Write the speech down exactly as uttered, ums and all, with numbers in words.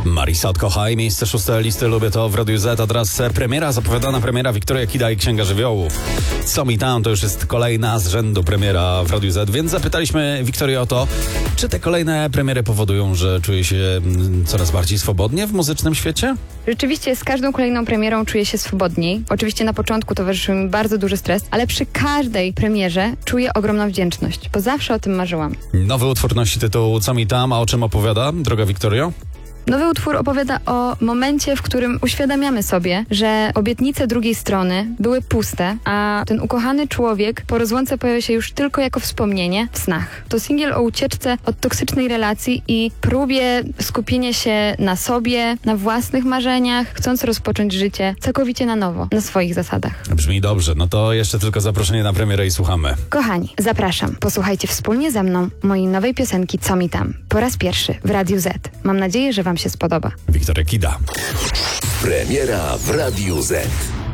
Marisa Kochaj, miejsce szóste listy Lubię to w Radiu Z, a teraz premiera, zapowiadana premiera Wiktoria Kida i Księga Żywiołów. Co mi tam, to już jest kolejna z rzędu premiera w Radiu Z, więc zapytaliśmy Wiktorię o to, czy te kolejne premiery powodują, że czuje się coraz bardziej swobodnie w muzycznym świecie? Rzeczywiście z każdą kolejną premierą czuję się swobodniej. Oczywiście na początku towarzyszył mi bardzo duży stres, ale przy każdej premierze czuję ogromną wdzięczność, bo zawsze o tym marzyłam. Nowy utwór nosi tytuł Co mi tam, a o czym opowiada, droga Wiktorio? Nowy utwór opowiada o momencie, w którym uświadamiamy sobie, że obietnice drugiej strony były puste, a ten ukochany człowiek po rozłące pojawia się już tylko jako wspomnienie w snach. To singiel o ucieczce od toksycznej relacji i próbie skupienia się na sobie, na własnych marzeniach, chcąc rozpocząć życie całkowicie na nowo, na swoich zasadach. Brzmi dobrze, no to jeszcze tylko zaproszenie na premierę i słuchamy. Kochani, zapraszam. Posłuchajcie wspólnie ze mną mojej nowej piosenki Co mi tam? Po raz pierwszy w Radiu Z. Mam nadzieję, że wam się spodoba. Wiktoria Kida. Premiera w Radiu Z.